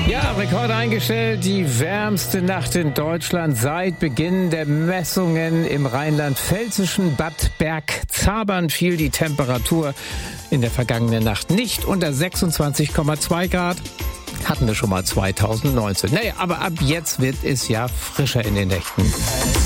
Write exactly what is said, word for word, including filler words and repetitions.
Ja, Rekorde eingestellt. Die wärmste Nacht in Deutschland seit Beginn der Messungen im rheinland-pfälzischen Bad Bergzabern fiel die Temperatur in der vergangenen Nacht nicht unter sechsundzwanzig Komma zwei Grad. Hatten wir schon mal zweitausendneunzehn. Naja, aber ab jetzt wird es ja frischer in den Nächten.